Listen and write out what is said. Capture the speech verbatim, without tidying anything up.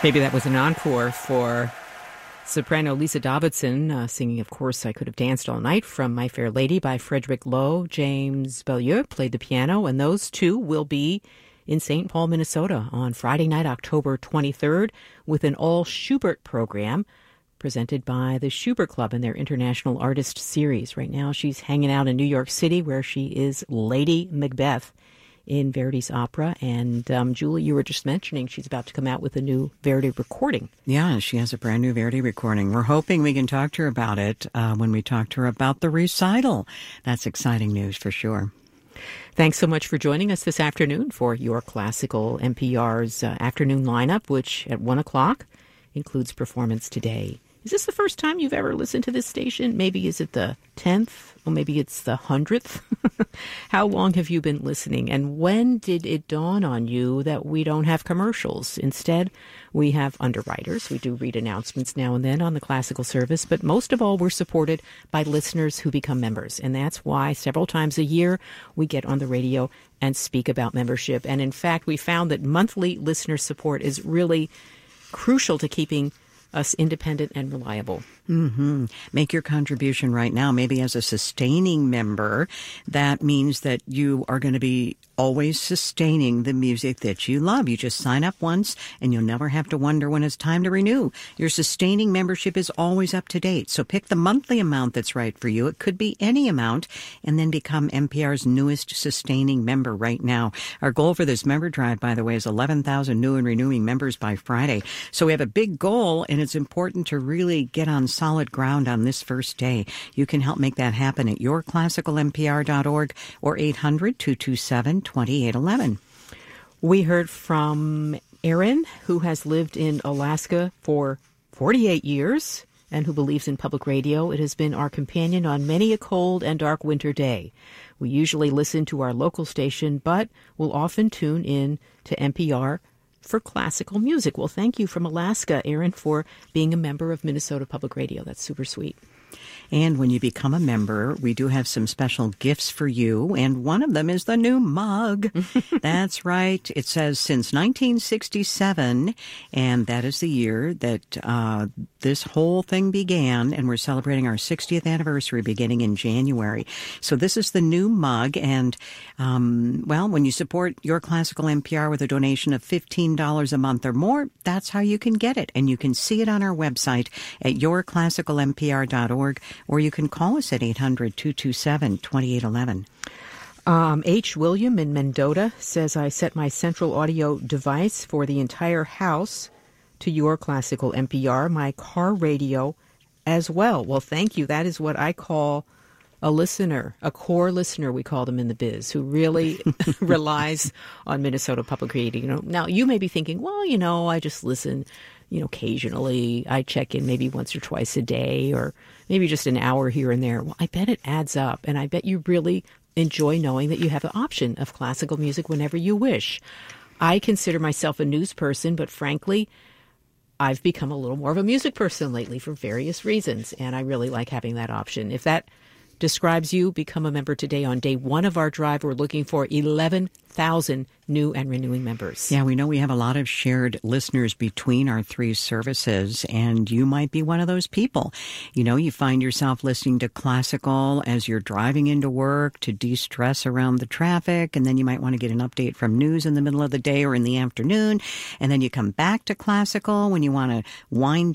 Maybe that was an encore for soprano Lisa Davidson, uh, singing, of course, I Could Have Danced All Night from My Fair Lady by Frederick Loewe. James Beaulieu played the piano, and those two will be in Saint Paul, Minnesota on Friday night, October twenty-third, with an all Schubert program presented by the Schubert Club in their International Artist Series. Right now, she's hanging out in New York City, where she is Lady Macbeth in Verdi's opera. And um, Julie, you were just mentioning she's about to come out with a new Verdi recording. Yeah, she has a brand new Verdi recording. We're hoping we can talk to her about it uh, when we talk to her about the recital. That's exciting news for sure. Thanks so much for joining us this afternoon for Your Classical N P R's uh, afternoon lineup, which at one o'clock includes Performance Today. Is this the first time you've ever listened to this station? Maybe is it the tenth? Or maybe it's the hundredth? How long have you been listening? And when did it dawn on you that we don't have commercials? Instead, we have underwriters. We do read announcements now and then on the classical service. But most of all, we're supported by listeners who become members. And that's why several times a year we get on the radio and speak about membership. And in fact, we found that monthly listener support is really crucial to keeping us independent and reliable. Mm-hmm. Make your contribution right now. Maybe as a sustaining member, that means that you are going to be always sustaining the music that you love. You just sign up once and you'll never have to wonder when it's time to renew. Your sustaining membership is always up to date. So pick the monthly amount that's right for you. It could be any amount, and then become N P R's newest sustaining member right now. Our goal for this member drive, by the way, is eleven thousand new and renewing members by Friday. So we have a big goal, and it's important to really get on solid ground on this first day. You can help make that happen at your classical n p r dot org or eight hundred, two two seven, two eight one one. We heard from Erin, who has lived in Alaska for forty-eight years and who believes in public radio. It has been our companion on many a cold and dark winter day. We usually listen to our local station, but will often tune in to N P R for classical music. Well, thank you from Alaska, Erin, for being a member of Minnesota Public Radio. That's super sweet. And when you become a member, we do have some special gifts for you, and one of them is the new mug. That's right. It says since nineteen sixty-seven, and that is the year that uh, this whole thing began, and we're celebrating our sixtieth anniversary beginning in January. So this is the new mug, and, um, well, when you support Your Classical N P R with a donation of fifteen dollars a month or more, that's how you can get it, and you can see it on our website at your classical n p r dot org. Or you can call us at eight hundred, two two seven, two eight one one. Um, H. William in Mendota says, I set my central audio device for the entire house to Your Classical N P R, my car radio as well. Well, thank you. That is what I call a listener, a core listener, we call them in the biz, who really relies on Minnesota Public Radio. You know, now, you may be thinking, well, you know, I just listen, you know, occasionally. I check in maybe once or twice a day, or maybe just an hour here and there. Well, I bet it adds up, and I bet you really enjoy knowing that you have the option of classical music whenever you wish. I consider myself a news person, but frankly, I've become a little more of a music person lately for various reasons, and I really like having that option. If that describes you, become a member today. On day one of our drive, we're looking for eleven thousand new and renewing members. Yeah, we know we have a lot of shared listeners between our three services, and you might be one of those people. You know, you find yourself listening to classical as you're driving into work to de-stress around the traffic, and then you might want to get an update from news in the middle of the day or in the afternoon, and then you come back to classical when you want to wind